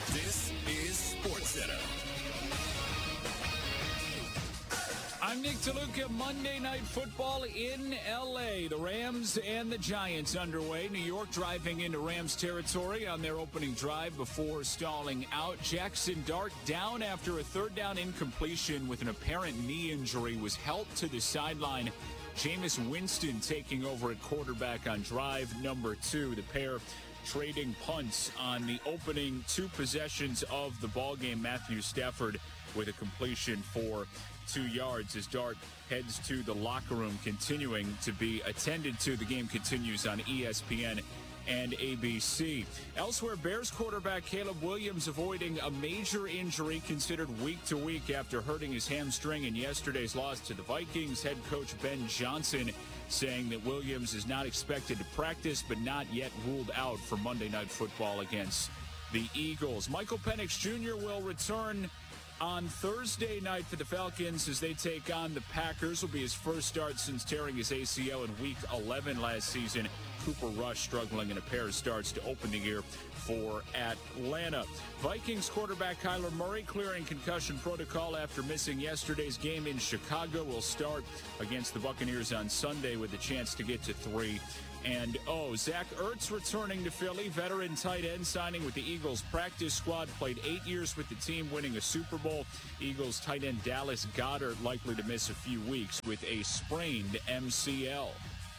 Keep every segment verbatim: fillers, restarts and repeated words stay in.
This is SportsCenter. I'm Nick DeLuca. Monday Night Football in L A. The Rams and the Giants underway. New York driving into Rams territory on their opening drive before stalling out. Jackson Dart down after a third down incompletion with an apparent knee injury was helped to the sideline. Jameis Winston taking over at quarterback on drive number two. The pair trading punts on the opening two possessions of the ballgame. Matthew Stafford with a completion for two yards as Dart heads to the locker room, continuing to be attended to. The game continues on E S P N and A B C. Elsewhere, Bears quarterback Caleb Williams avoiding a major injury considered week to week after hurting his hamstring in yesterday's loss to the Vikings. Head coach Ben Johnson saying that Williams is not expected to practice but not yet ruled out for Monday Night Football against the Eagles. Michael Penix Junior will return on Thursday night for the Falcons as they take on the Packers. Will be his first start since tearing his A C L in Week eleven last season. Cooper Rush struggling in a pair of starts to open the year for Atlanta. Vikings quarterback Kyler Murray clearing concussion protocol after missing yesterday's game in Chicago. Will start against the Buccaneers on Sunday with a chance to get to three and oh. Zach Ertz returning to Philly. Veteran tight end signing with the Eagles practice squad. Played eight years with the team, winning a Super Bowl. Eagles tight end Dallas Goedert likely to miss a few weeks with a sprained M C L.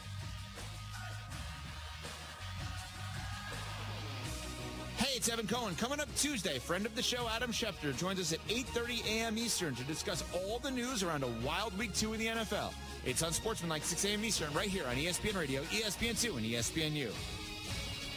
Hey, it's Evan Cohen. Coming up Tuesday, friend of the show Adam Schefter joins us at eight thirty a.m. Eastern to discuss all the news around a wild week two in the N F L. It's on Sportsman like six a.m. Eastern right here on E S P N Radio, E S P N two, and E S P N U.